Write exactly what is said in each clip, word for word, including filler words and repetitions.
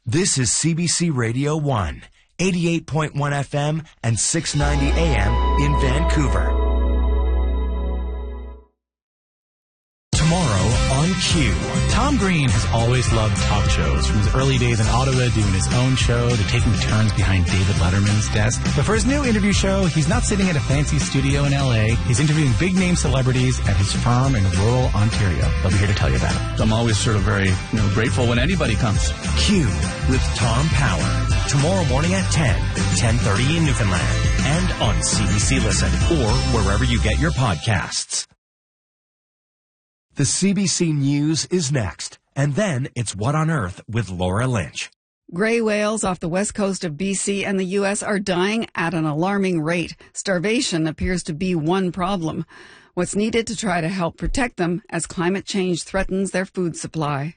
This is C B C Radio one, eighty-eight point one F M and six ninety A M in Vancouver. Tomorrow on Q. Tom Green has always loved talk shows, from his early days in Ottawa doing his own show to taking turns behind David Letterman's desk. But for his new interview show, he's not sitting at a fancy studio in L A. He's interviewing big-name celebrities at his firm in rural Ontario. He'll be here to tell you about it. I'm always sort of very you know, grateful when anybody comes. Q with Tom Power. Tomorrow morning at ten, ten thirty in Newfoundland. And on C B C Listen or wherever you get your podcasts. The C B C News is next, and then it's What on Earth with Laura Lynch. Gray whales off the west coast of B C and the U S are dying at an alarming rate. Starvation appears to be one problem. What's needed to try to help protect them as climate change threatens their food supply?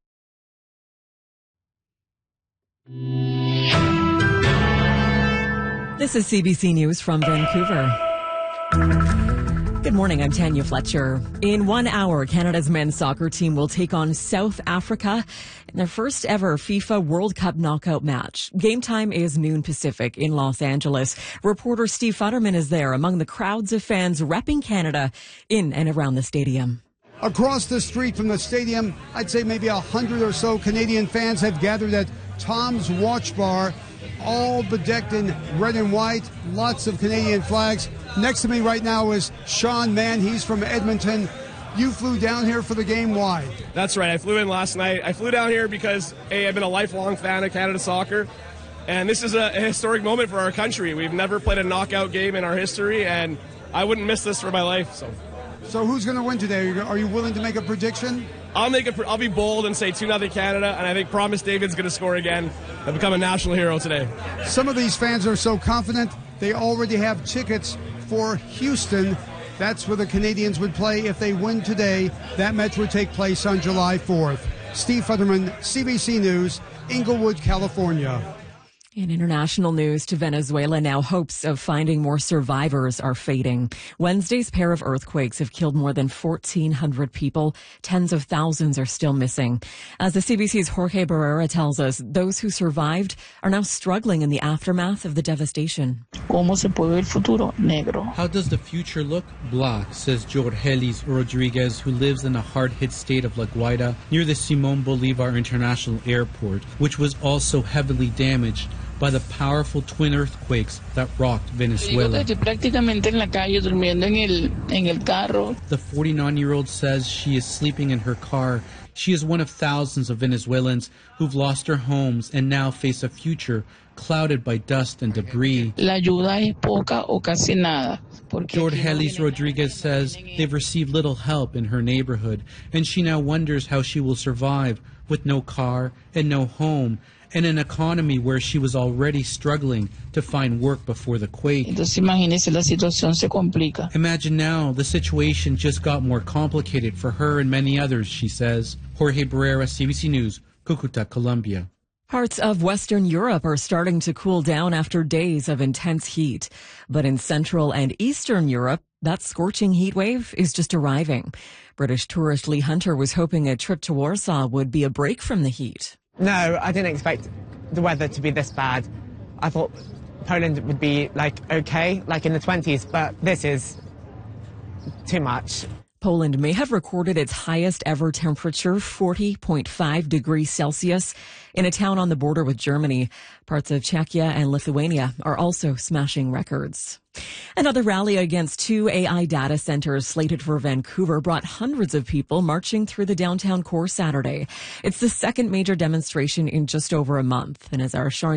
This is C B C News from Vancouver. Good morning, I'm Tanya Fletcher. In one hour, Canada's men's soccer team will take on South Africa in their first ever FIFA World Cup knockout match. Game time is noon Pacific in Los Angeles. Reporter Steve Futterman is there among the crowds of fans repping Canada in and around the stadium. Across the street from the stadium, I'd say maybe a hundred or so Canadian fans have gathered at Tom's Watch Bar, all bedecked in red and white, lots of Canadian flags. Next to me right now is Sean Mann. He's from Edmonton. You flew down here for the game. Why? That's right. I flew in last night. I flew down here because, A, I've been a lifelong fan of Canada soccer, and this is a, a historic moment for our country. We've never played a knockout game in our history, and I wouldn't miss this for my life. So, so who's going to win today? Are you willing to make a prediction? I'll make a. I'll be bold and say two nothing Canada, and I think Promise David's going to score again and become a national hero today. Some of these fans are so confident they already have tickets for Houston. That's where the Canadians would play if they win today. That match would take place on July fourth. Steve Futterman, C B C News, Inglewood, California. In international news, to Venezuela now, hopes of finding more survivors are fading. Wednesday's pair of earthquakes have killed more than fourteen hundred people. Tens of thousands are still missing. As the C B C's Jorge Barrera tells us, those who survived are now struggling in the aftermath of the devastation. ¿Cómo se puede ver el futuro? Negro. How does the future look? Black, says Jorgelis Rodriguez, who lives in the hard-hit state of La Guaira near the Simón Bolívar International Airport, which was also heavily damaged by the powerful twin earthquakes that rocked Venezuela. The forty-nine-year-old says she is sleeping in her car. She is one of thousands of Venezuelans who've lost their homes and now face a future clouded by dust and debris. Jorgelis Rodriguez says they've received little help in her neighborhood, and she now wonders how she will survive with no car and no home, and an economy where she was already struggling to find work before the quake. Imagine now, the situation just got more complicated for her and many others, she says. Jorge Barrera, C B C News, Cucuta, Colombia. Parts of Western Europe are starting to cool down after days of intense heat. But in Central and Eastern Europe, that scorching heat wave is just arriving. British tourist Lee Hunter was hoping a trip to Warsaw would be a break from the heat. No, I didn't expect the weather to be this bad. I thought Poland would be, like, okay, like in the twenties, but this is too much. Poland may have recorded its highest ever temperature, forty point five degrees Celsius, in a town on the border with Germany. Parts of Czechia and Lithuania are also smashing records. Another rally against two A I data centers slated for Vancouver brought hundreds of people marching through the downtown core Saturday. It's the second major demonstration in just over a month. And as our Shari